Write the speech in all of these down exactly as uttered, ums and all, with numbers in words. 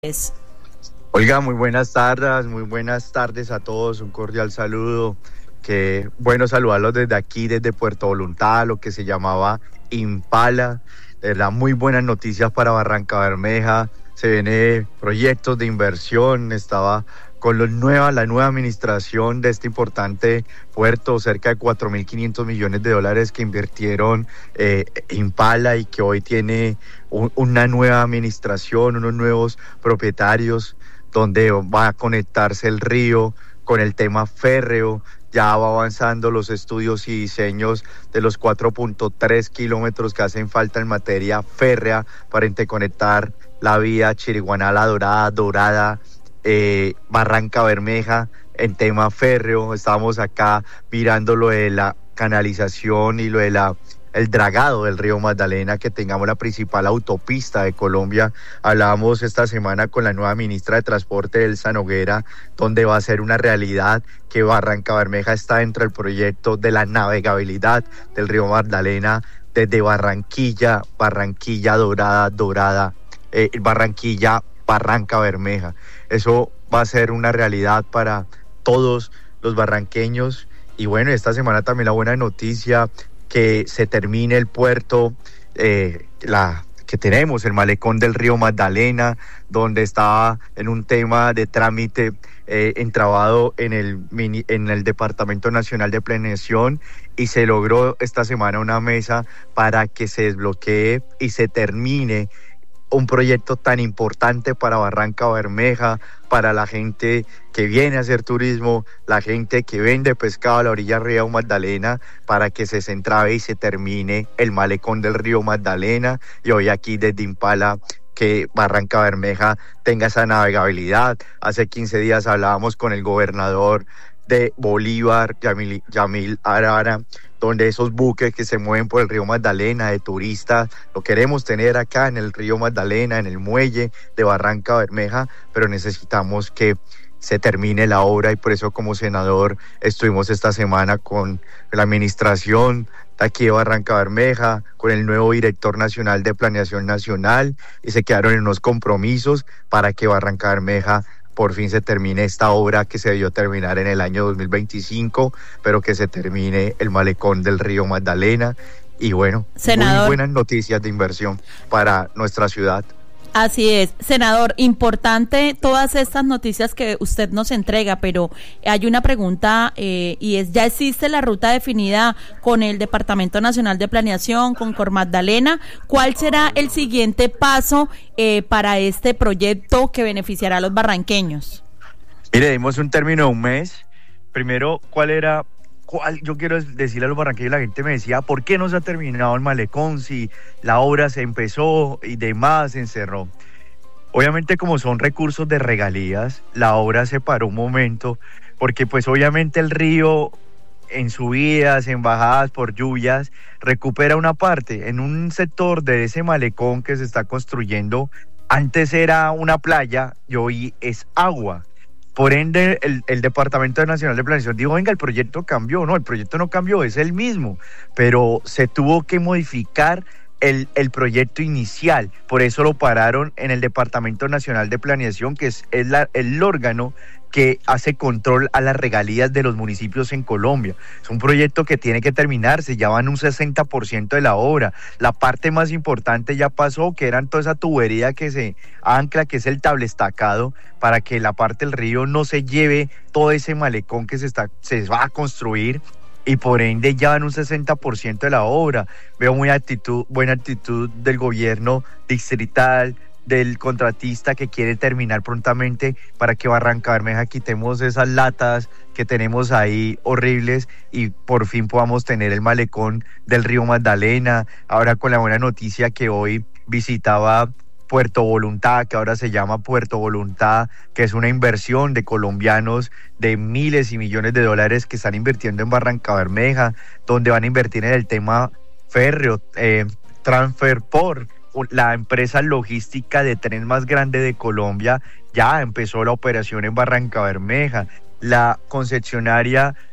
Es- Olga, muy buenas tardes, muy buenas tardes a todos, un cordial saludo. Qué bueno saludarlos desde aquí, desde Puerto Voluntad, lo que se llamaba Impala. De verdad, muy buenas noticias para Barrancabermeja. Se vienen proyectos de inversión, estaba con los nueva, la nueva administración de este importante puerto, cerca de cuatro mil quinientos millones de dólares que invirtieron eh, Impala y que hoy tiene un, una nueva administración, unos nuevos propietarios, donde va a conectarse el río con el tema férreo. Ya va avanzando los estudios y diseños de los cuatro punto tres kilómetros que hacen falta en materia férrea para interconectar la vía Chiriguaná-La Dorada, Dorada, eh, Barrancabermeja en tema férreo. Estamos acá mirando lo de la canalización y lo de la el dragado del río Magdalena, que tengamos la principal autopista de Colombia. Hablábamos esta semana con la nueva ministra de Transporte, Elsa Noguera, donde va a ser una realidad que Barrancabermeja está dentro del proyecto de la navegabilidad del río Magdalena desde Barranquilla, Barranquilla Dorada, Dorada, eh, Barranquilla, Barrancabermeja. Eso va a ser una realidad para todos los barranqueños. Y bueno, esta semana también la buena noticia, que se termine el puerto, eh, la que tenemos, el malecón del río Magdalena, donde estaba en un tema de trámite eh, entrabado en el, mini, en el Departamento Nacional de Planeación, y se logró esta semana una mesa para que se desbloquee y se termine un proyecto tan importante para Barrancabermeja, para la gente que viene a hacer turismo, la gente que vende pescado a la orilla del río Magdalena, para que se centrave y se termine el malecón del río Magdalena. Y hoy aquí desde Impala, que Barrancabermeja tenga esa navegabilidad. Hace quince días hablábamos con el gobernador de Bolívar, Yamil, Yamil Arara, donde esos buques que se mueven por el río Magdalena de turistas, lo queremos tener acá en el río Magdalena, en el muelle de Barrancabermeja, pero necesitamos que se termine la obra, y por eso como senador estuvimos esta semana con la administración de aquí de Barrancabermeja, con el nuevo director nacional de Planeación Nacional, y se quedaron en unos compromisos para que Barrancabermeja por fin se termine esta obra que se debió terminar en el año dos mil veinticinco, pero que se termine el malecón del río Magdalena. Y bueno, Senador, muy buenas noticias de inversión para nuestra ciudad. Así es, senador, importante todas estas noticias que usted nos entrega, pero hay una pregunta eh, y es, ¿ya existe la ruta definida con el Departamento Nacional de Planeación, con Cor Magdalena? ¿Cuál será el siguiente paso eh, para este proyecto que beneficiará a los barranqueños? Mire, dimos un término de un mes. Primero, ¿cuál era? ¿Cuál? Yo quiero decirle a los barranqueños, la gente me decía, ¿por qué no se ha terminado el malecón si la obra se empezó y demás, se encerró? Obviamente, como son recursos de regalías, la obra se paró un momento, porque pues obviamente el río en subidas, en bajadas por lluvias, recupera una parte. En un sector de ese malecón que se está construyendo, antes era una playa y hoy es agua. Por ende, el, el Departamento Nacional de Planeación dijo, venga, el proyecto cambió. No, el proyecto no cambió, es el mismo, pero se tuvo que modificar el, el proyecto inicial. Por eso lo pararon en el Departamento Nacional de Planeación, que es, es la, el órgano que hace control a las regalías de los municipios en Colombia. Es un proyecto que tiene que terminarse, ya van un sesenta por ciento de la obra. La parte más importante ya pasó, que eran toda esa tubería que se ancla, que es el tablestacado, para que la parte del río no se lleve todo ese malecón que se, está, se va a construir, y por ende ya van un sesenta por ciento de la obra. Veo muy actitud, buena actitud del gobierno distrital, del contratista, que quiere terminar prontamente para que Barrancabermeja quitemos esas latas que tenemos ahí horribles y por fin podamos tener el malecón del río Magdalena. Ahora con la buena noticia que hoy visitaba Puerto Voluntad, que ahora se llama Puerto Voluntad, que es una inversión de colombianos de miles y millones de dólares que están invirtiendo en Barrancabermeja, donde van a invertir en el tema férreo, eh, Transferport, la empresa logística de tren más grande de Colombia. Ya empezó la operación en Barrancabermeja. La concesionaria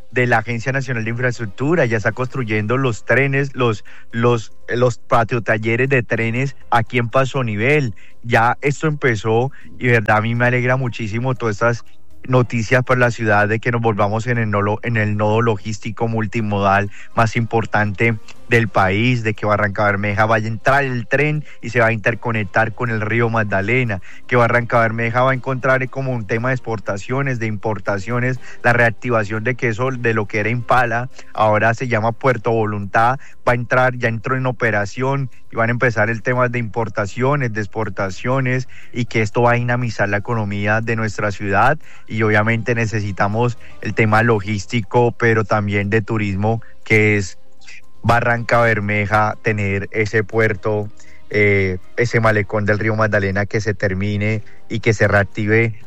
de la Agencia Nacional de Infraestructura, ya está construyendo los trenes, los, los, los patiotalleres de trenes aquí en Paso Nivel. Ya esto empezó y de verdad a mí me alegra muchísimo todas estas noticias para la ciudad de que nos volvamos en el, nodo, en el nodo logístico multimodal más importante del país, de que Barranca Bermeja vaya a entrar el tren y se va a interconectar con el río Magdalena, que Barranca Bermeja va a encontrar como un tema de exportaciones, de importaciones, la reactivación de que eso, de lo que era Impala, ahora se llama Puerto Voluntad, va a entrar, ya entró en operación y van a empezar el tema de importaciones, de exportaciones, y que esto va a dinamizar la economía de nuestra ciudad. Y obviamente necesitamos el tema logístico, pero también de turismo, que es Barranca Bermeja, tener ese puerto, eh, ese malecón del río Magdalena que se termine y que se reactive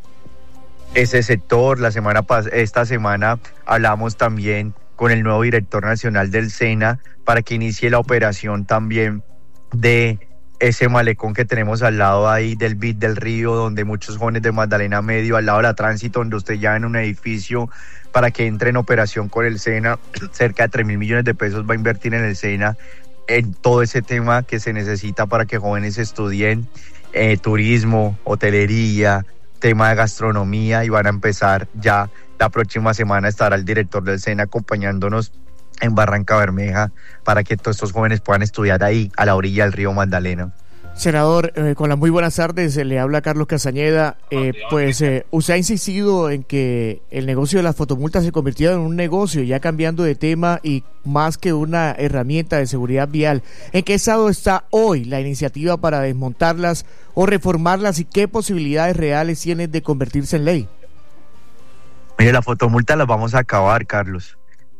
ese sector. La semana pas- esta semana hablamos también con el nuevo director nacional del SENA para que inicie la operación también de ese malecón que tenemos al lado ahí del B I D del río, donde muchos jóvenes de Magdalena Medio, al lado de la Tránsito, donde usted ya en un edificio para que entre en operación con el SENA, cerca de tres mil millones de pesos va a invertir en el SENA, en todo ese tema que se necesita para que jóvenes estudien eh, turismo, hotelería, tema de gastronomía, y van a empezar ya la próxima semana. Estará el director del SENA acompañándonos en Barranca Bermeja para que todos estos jóvenes puedan estudiar ahí a la orilla del río Magdalena. Senador, eh, con las muy buenas tardes, le habla Carlos Castañeda. Eh, pues eh, usted ha insistido en que el negocio de las fotomultas se convirtió en un negocio, ya cambiando de tema y más que una herramienta de seguridad vial. ¿En qué estado está hoy la iniciativa para desmontarlas o reformarlas y qué posibilidades reales tienen de convertirse en ley? Mire, las fotomultas las vamos a acabar, Carlos.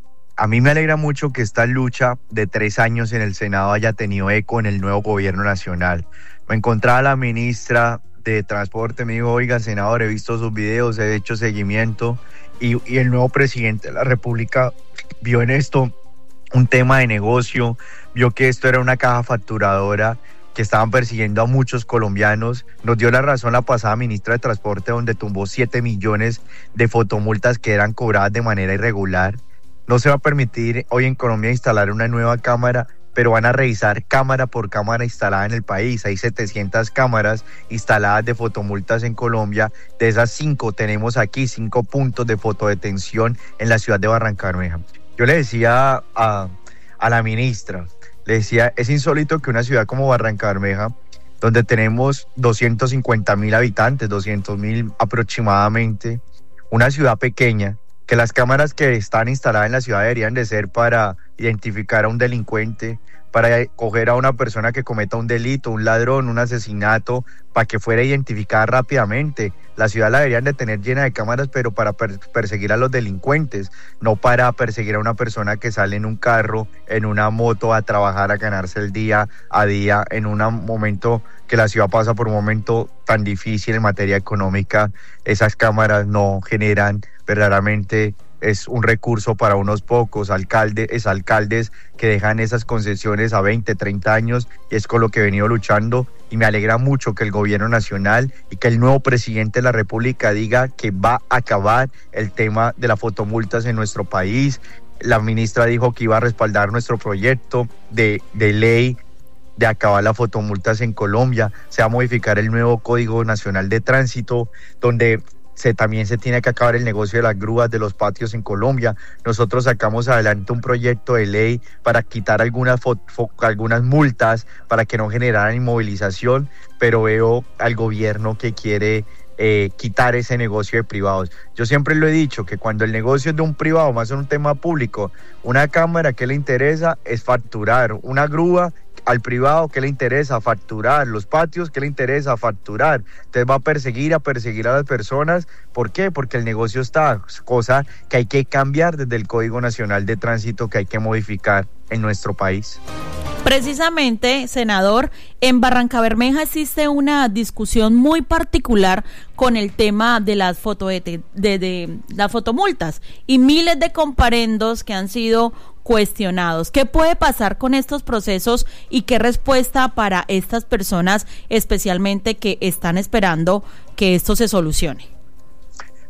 A mí me alegra mucho que esta lucha de tres años en el Senado haya tenido eco en el nuevo gobierno nacional. Me encontraba la ministra de Transporte, me dijo, oiga, senador, he visto sus videos, he hecho seguimiento, y, y el nuevo presidente de la República vio en esto un tema de negocio, vio que esto era una caja facturadora, que estaban persiguiendo a muchos colombianos. Nos dio la razón la pasada ministra de Transporte, donde tumbó siete millones de fotomultas que eran cobradas de manera irregular. No se va a permitir hoy en Colombia instalar una nueva cámara, pero van a revisar cámara por cámara instalada en el país. Hay setecientas cámaras instaladas de fotomultas en Colombia. De esas cinco tenemos aquí cinco puntos de fotodetención en la ciudad de Barranca Bermeja. Yo le decía a, a la ministra, le decía, es insólito que una ciudad como Barranca Bermeja, donde tenemos doscientos cincuenta mil habitantes, doscientos mil aproximadamente, una ciudad pequeña, que las cámaras que están instaladas en la ciudad deberían de ser para identificar a un delincuente, para coger a una persona que cometa un delito, un ladrón, un asesinato, para que fuera identificada rápidamente. La ciudad la deberían de tener llena de cámaras, pero para per- perseguir a los delincuentes, no para perseguir a una persona que sale en un carro, en una moto, a trabajar, a ganarse el día a día, en un momento que la ciudad pasa por un momento tan difícil en materia económica. Esas cámaras no generan verdaderamente, es un recurso para unos pocos alcaldes, es alcaldes que dejan esas concesiones a veinte, treinta años, y es con lo que he venido luchando, y me alegra mucho que el gobierno nacional y que el nuevo presidente de la República diga que va a acabar el tema de las fotomultas en nuestro país. La ministra dijo que iba a respaldar nuestro proyecto de, de ley de acabar las fotomultas en Colombia. Se va a modificar el nuevo Código Nacional de Tránsito, donde Se, también se tiene que acabar el negocio de las grúas de los patios en Colombia. Nosotros sacamos adelante un proyecto de ley para quitar algunas, fo, fo, algunas multas para que no generaran inmovilización, pero veo al gobierno que quiere eh, quitar ese negocio de privados. Yo siempre lo he dicho, que cuando el negocio es de un privado, más en un tema público, una cámara que le interesa es facturar, una grúa al privado que le interesa facturar, los patios que le interesa facturar. Entonces va a perseguir a perseguir a las personas. ¿Por qué? Porque el negocio está, cosa que hay que cambiar desde el Código Nacional de Tránsito, que hay que modificar en nuestro país. Precisamente, senador, en Barranca Bermeja existe una discusión muy particular con el tema de las foto de, de, de las fotomultas y miles de comparendos que han sido cuestionados. ¿Qué puede pasar con estos procesos y qué respuesta para estas personas, especialmente que están esperando que esto se solucione?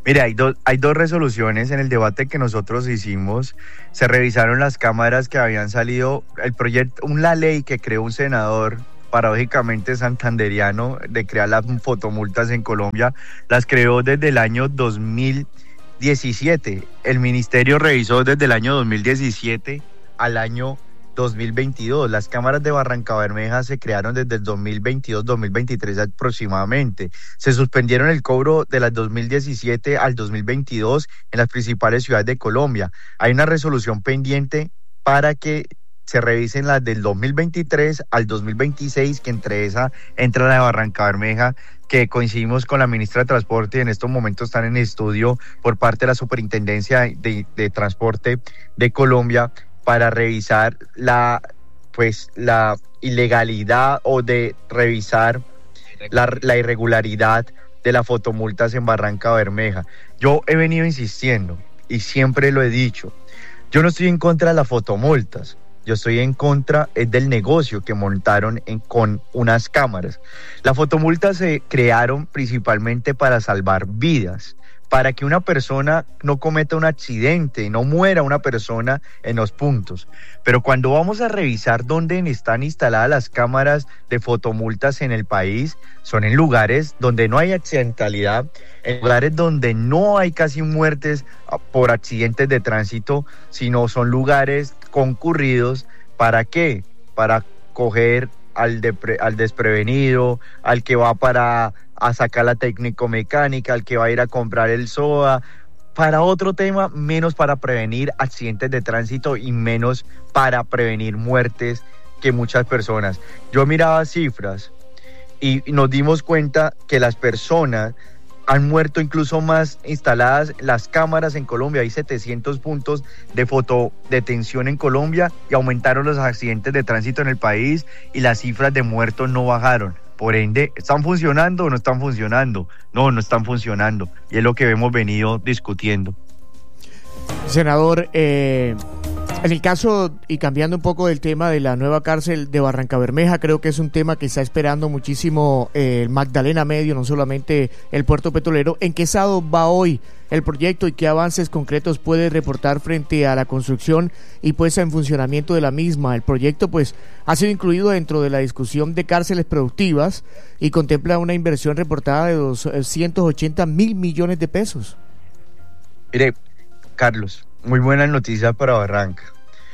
Mire, hay, do, hay dos resoluciones en el debate que nosotros hicimos. Se revisaron las cámaras que habían salido, el proyecto, una ley que creó un senador, paradójicamente santanderiano, de crear las fotomultas en Colombia, las creó desde el año dos mil diecisiete. El ministerio revisó desde el año dos mil diecisiete al año dos mil veintidós. Las cámaras de Barrancabermeja se crearon desde el dos mil veintidós dos mil veintitrés aproximadamente. Se suspendieron el cobro de las dos mil diecisiete al dos mil veintidós en las principales ciudades de Colombia. Hay una resolución pendiente para que se revisen las del dos mil veintitrés al dos mil veintiséis, que entre esa entra la de Barrancabermeja, que coincidimos con la ministra de Transporte y en estos momentos están en estudio por parte de la Superintendencia de, de Transporte de Colombia, para revisar la pues la ilegalidad o de revisar la, la irregularidad de las fotomultas en Barrancabermeja. Yo he venido insistiendo y siempre lo he dicho, yo no estoy en contra de las fotomultas, yo estoy en contra es del negocio que montaron en, con unas cámaras. Las fotomultas se crearon principalmente para salvar vidas, para que una persona no cometa un accidente, no muera una persona en los puntos. Pero cuando vamos a revisar dónde están instaladas las cámaras de fotomultas en el país, son en lugares donde no hay accidentalidad, en lugares donde no hay casi muertes por accidentes de tránsito, sino son lugares concurridos. ¿Para qué? Para coger al, depre, al desprevenido, al que va para a sacar la técnico-mecánica, al que va a ir a comprar el SOA, para otro tema, menos para prevenir accidentes de tránsito y menos para prevenir muertes que muchas personas. Yo miraba cifras y nos dimos cuenta que las personas han muerto incluso más instaladas las cámaras en Colombia. Hay setecientos puntos de fotodetención en Colombia y aumentaron los accidentes de tránsito en el país y las cifras de muertos no bajaron. Por ende, ¿están funcionando o no están funcionando? No, no están funcionando. Y es lo que hemos venido discutiendo. Senador, eh, en el caso, y cambiando un poco del tema de la nueva cárcel de Barrancabermeja, creo que es un tema que está esperando muchísimo eh, el Magdalena Medio, no solamente el puerto petrolero. ¿En qué estado va hoy el proyecto y qué avances concretos puede reportar frente a la construcción y puesta en funcionamiento de la misma? El proyecto pues ha sido incluido dentro de la discusión de cárceles productivas y contempla una inversión reportada de doscientos ochenta mil millones de pesos. Mire, Carlos, muy buenas noticias para Barranca.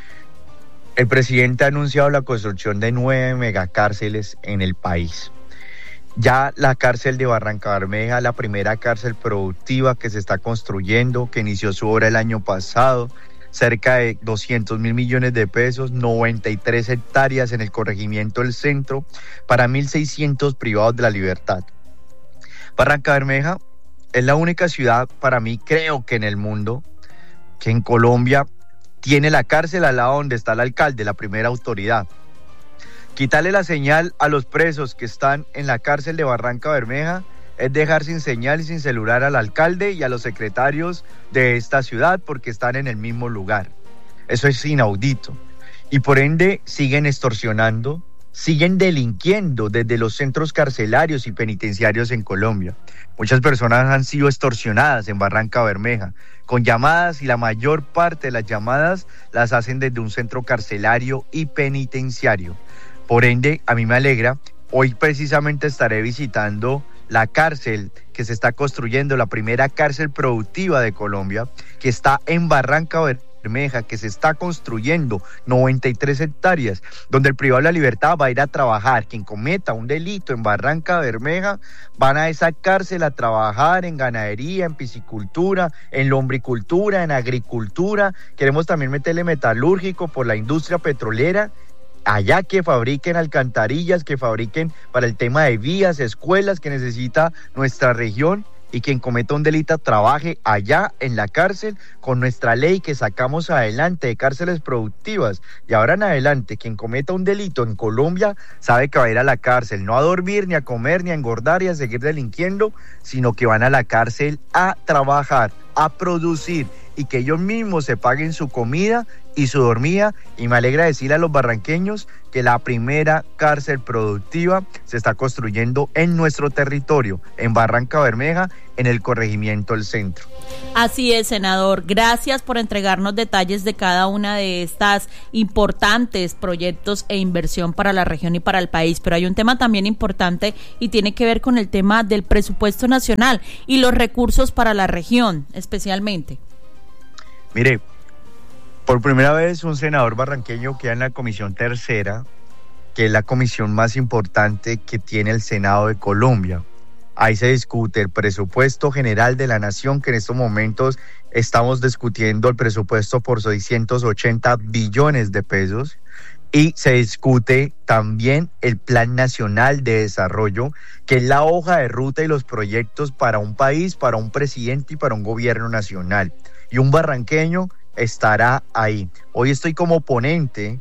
El presidente ha anunciado la construcción de nueve megacárceles en el país. Ya la cárcel de Barrancabermeja, la primera cárcel productiva que se está construyendo, que inició su obra el año pasado, cerca de doscientos mil millones de pesos, noventa y tres hectáreas en el corregimiento del centro, para mil seiscientos privados de la libertad. Barrancabermeja es la única ciudad, para mí, creo que en el mundo, que en Colombia tiene la cárcel al lado donde está el alcalde, la primera autoridad. Quitarle la señal a los presos que están en la cárcel de Barrancabermeja es dejar sin señal y sin celular al alcalde y a los secretarios de esta ciudad, porque están en el mismo lugar. Eso es inaudito. Y por ende siguen extorsionando, siguen delinquiendo desde los centros carcelarios y penitenciarios en Colombia. Muchas personas han sido extorsionadas en Barrancabermeja con llamadas, y la mayor parte de las llamadas las hacen desde un centro carcelario y penitenciario. Por ende, a mí me alegra. Hoy precisamente estaré visitando la cárcel que se está construyendo, la primera cárcel productiva de Colombia, que está en Barrancabermeja, que se está construyendo, noventa y tres hectáreas, donde el privado de la libertad va a ir a trabajar. Quien cometa un delito en Barrancabermeja van a esa cárcel a trabajar en ganadería, en piscicultura, en lombricultura, en agricultura. Queremos también meterle metalúrgico por la industria petrolera, allá que fabriquen alcantarillas, que fabriquen para el tema de vías, escuelas que necesita nuestra región, y quien cometa un delito trabaje allá en la cárcel con nuestra ley que sacamos adelante de cárceles productivas. Y ahora en adelante, quien cometa un delito en Colombia sabe que va a ir a la cárcel, no a dormir, ni a comer, ni a engordar y a seguir delinquiendo, sino que van a la cárcel a trabajar, a producir y que ellos mismos se paguen su comida y su dormida. Y me alegra decirle a los barranqueños que la primera cárcel productiva se está construyendo en nuestro territorio, en Barranca Bermeja, en el corregimiento del centro. Así es, senador. Gracias por entregarnos detalles de cada una de estas importantes proyectos e inversión para la región y para el país. Pero hay un tema también importante y tiene que ver con el tema del presupuesto nacional y los recursos para la región, especialmente. Mire, por primera vez un senador barranqueño queda en la comisión tercera, que es la comisión más importante que tiene el Senado de Colombia. Ahí se discute el presupuesto general de la nación, que en estos momentos estamos discutiendo el presupuesto por seiscientos ochenta billones de pesos, y se discute también el Plan Nacional de Desarrollo, que es la hoja de ruta y los proyectos para un país, para un presidente y para un gobierno nacional. Y un barranqueño estará ahí. Hoy estoy como ponente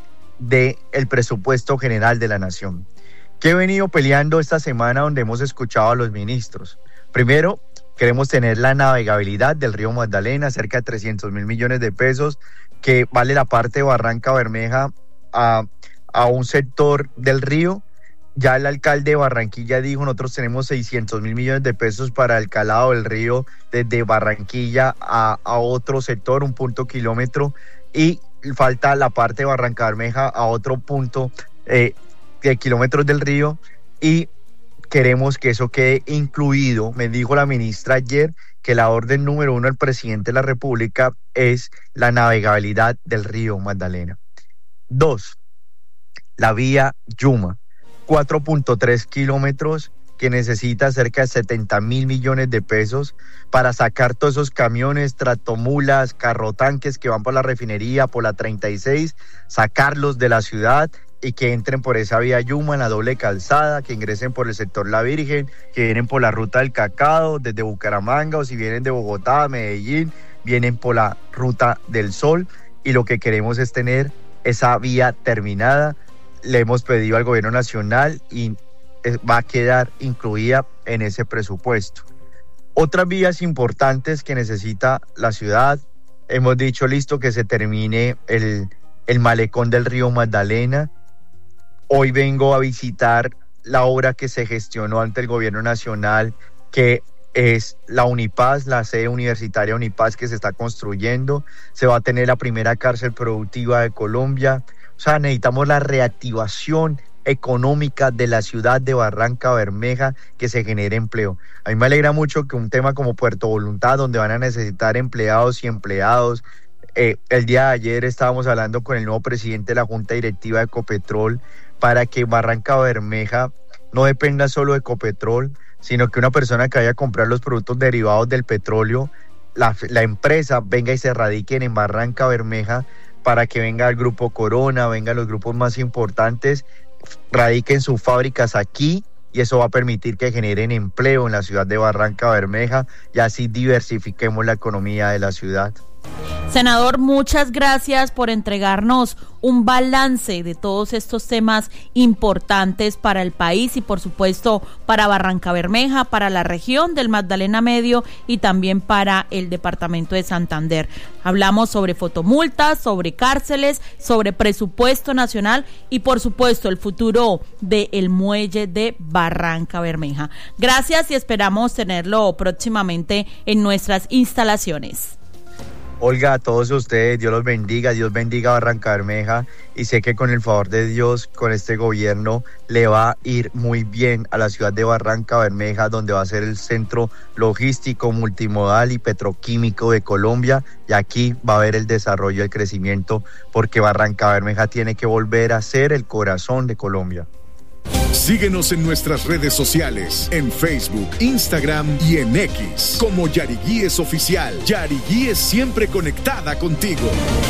del presupuesto general de la nación, que he venido peleando esta semana, donde hemos escuchado a los ministros. Primero, queremos tener la navegabilidad del río Magdalena, cerca de trescientos mil millones de pesos, que vale la parte de Barranca Bermeja a, a un sector del río. Ya el alcalde de Barranquilla dijo, nosotros tenemos seiscientos mil millones de pesos para el calado del río desde Barranquilla a, a otro sector, un punto kilómetro, y falta la parte de Barranca Bermeja a otro punto eh, de kilómetros del río, y queremos que eso quede incluido. Me dijo la ministra ayer que la orden número uno del presidente de la República es la navegabilidad del río Magdalena. Dos, la vía Yuma, cuatro punto tres kilómetros, que necesita cerca de setenta mil millones de pesos para sacar todos esos camiones, tractomulas, carrotanques que van por la refinería, por la treinta y seis, sacarlos de la ciudad y que entren por esa vía Yuma en la doble calzada, que ingresen por el sector La Virgen, que vienen por la ruta del Cacao desde Bucaramanga, o si vienen de Bogotá, Medellín, vienen por la ruta del Sol, y lo que queremos es tener esa vía terminada. Le hemos pedido al gobierno nacional y va a quedar incluida en ese presupuesto. Otras vías importantes que necesita la ciudad, hemos dicho, listo, que se termine el, el malecón del río Magdalena. Hoy vengo a visitar la obra que se gestionó ante el gobierno nacional, que es la Unipaz, la sede universitaria Unipaz, que se está construyendo. Se va a tener la primera cárcel productiva de Colombia. O sea, necesitamos la reactivación económica de la ciudad de Barranca Bermeja, que se genere empleo. A mí me alegra mucho que un tema como Puerto Voluntad, donde van a necesitar empleados y empleados, eh, el día de ayer estábamos hablando con el nuevo presidente de la Junta Directiva de Ecopetrol, para que Barranca Bermeja no dependa solo de Ecopetrol, sino que una persona que vaya a comprar los productos derivados del petróleo, la, la empresa venga y se radiquen en Barranca Bermeja, para que venga el Grupo Corona, vengan los grupos más importantes, radiquen sus fábricas aquí, y eso va a permitir que generen empleo en la ciudad de Barranca Bermeja, y así diversifiquemos la economía de la ciudad. Senador, muchas gracias por entregarnos un balance de todos estos temas importantes para el país y por supuesto para Barranca Bermeja, para la región del Magdalena Medio y también para el departamento de Santander. Hablamos sobre fotomultas, sobre cárceles, sobre presupuesto nacional y por supuesto el futuro del muelle de Barranca Bermeja. Gracias y esperamos tenerlo próximamente en nuestras instalaciones. Olga, a todos ustedes, Dios los bendiga, Dios bendiga a Barranca Bermeja, y sé que con el favor de Dios, con este gobierno, le va a ir muy bien a la ciudad de Barranca Bermeja, donde va a ser el centro logístico, multimodal y petroquímico de Colombia, y aquí va a haber el desarrollo y el crecimiento, porque Barranca Bermeja tiene que volver a ser el corazón de Colombia. Síguenos en nuestras redes sociales, en Facebook, Instagram y en X, como Yariguíes Oficial. Yariguíes, siempre conectada contigo.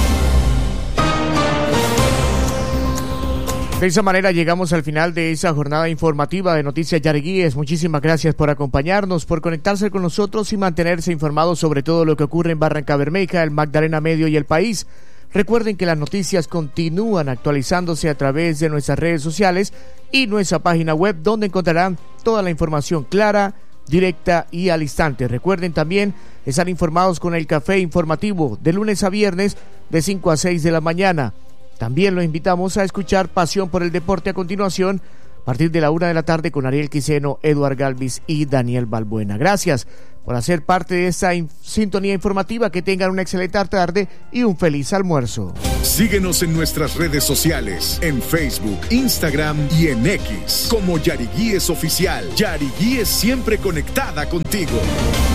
De esa manera llegamos al final de esa jornada informativa de Noticias Yariguíes. Muchísimas gracias por acompañarnos, por conectarse con nosotros y mantenerse informados sobre todo lo que ocurre en Barranca Bermeja, el Magdalena Medio y el país. Recuerden que las noticias continúan actualizándose a través de nuestras redes sociales y nuestra página web, donde encontrarán toda la información clara, directa y al instante. Recuerden también estar informados con el café informativo de lunes a viernes de cinco a seis de la mañana. También los invitamos a escuchar Pasión por el Deporte a continuación, a partir de la una de la tarde, con Ariel Quiseno, Eduard Galvis y Daniel Balbuena. Gracias por hacer parte de esta in- sintonía informativa. Que tengan una excelente tarde y un feliz almuerzo. Síguenos en nuestras redes sociales, en Facebook, Instagram y en X, como Yariguíes Oficial. Yariguíes, siempre conectada contigo.